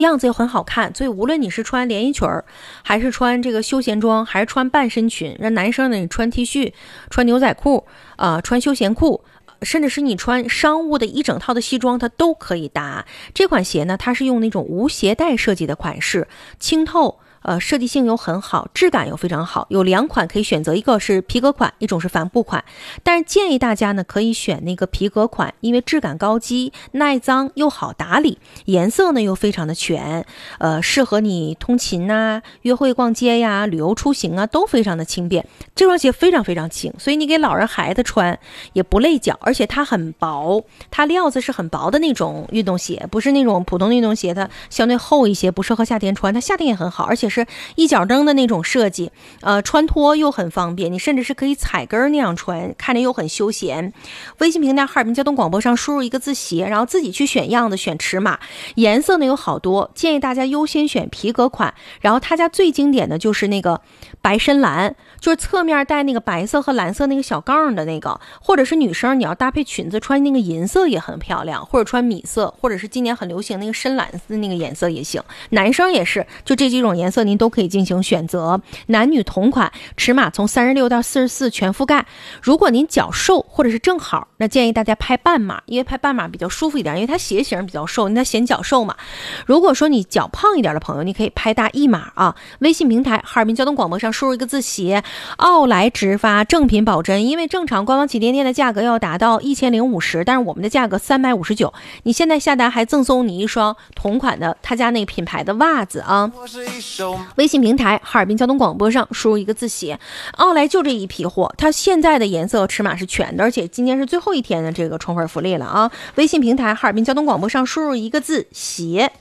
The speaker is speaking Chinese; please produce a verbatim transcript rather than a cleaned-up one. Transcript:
样子又很好看，所以无论你是穿连衣裙儿，还是穿这个休闲装，还是穿半身裙，让男生呢你穿 T 恤、穿牛仔裤啊、呃、穿休闲裤，甚至是你穿商务的一整套的西装，它都可以搭。这款鞋呢，它是用那种无鞋带设计的款式，清透。呃，设计性又很好，质感又非常好，有两款可以选择，一个是皮革款，一种是帆布款。但是建议大家呢可以选那个皮革款，因为质感高级，耐脏又好打理，颜色呢又非常的全，呃，适合你通勤呐、约会逛街呀、旅游出行啊，都非常的轻便。这双鞋非常非常轻，所以你给老人孩子穿也不累脚，而且它很薄，它料子是很薄的那种运动鞋，不是那种普通的运动鞋，它相对厚一些，不适合夏天穿，它夏天也很好，而且是一脚蹬的那种设计，呃，穿脱又很方便，你甚至是可以踩跟那样穿，看着又很休闲。微信平台哈尔滨交通广播上输入一个字鞋，然后自己去选样子，选尺码，颜色呢有好多，建议大家优先选皮革款，然后他家最经典的就是那个白深蓝，就是侧面带那个白色和蓝色那个小杠的那个，或者是女生你要搭配裙子穿那个银色也很漂亮，或者穿米色，或者是今年很流行那个深蓝色那个颜色也行，男生也是，就这几种颜色您都可以进行选择，男女同款，尺码从三十六到四十四全覆盖。如果您脚瘦或者是正好，那建议大家拍半码，因为拍半码比较舒服一点，因为它鞋型比较瘦，你它显脚瘦嘛。如果说你脚胖一点的朋友，你可以拍大一码啊。微信平台哈尔滨交通广播上输入一个字鞋，奥莱直发正品保真，因为正常官方旗舰店的价格要达到一千零五十，但是我们的价格三百五十九，你现在下单还赠送你一双同款的他家那个品牌的袜子啊。微信平台哈尔滨交通广播上输入一个字鞋，奥莱就这一批货，它现在的颜色尺码是全的，而且今天是最后一天的这个宠粉福利了啊！微信平台哈尔滨交通广播上输入一个字鞋。